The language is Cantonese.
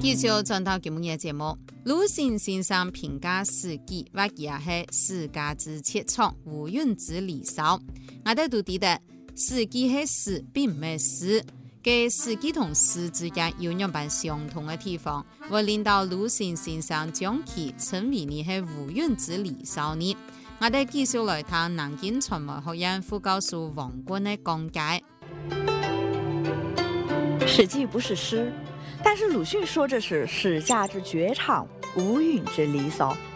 繼續轉到節目嘅節目，魯迅先生評價《史記》或者係史家之傑作，無庸置疑。我哋都記得《史記》係史，並唔係詩。嘅《史記》同詩之間有兩般相同嘅地方，會令到魯迅先生將其稱為你係無庸置疑少年。我哋繼續來睇南京傳媒學院副教授王軍嘅講解。 《史記》不是詩，但是魯迅說這是史家之絕唱，無庸置疑。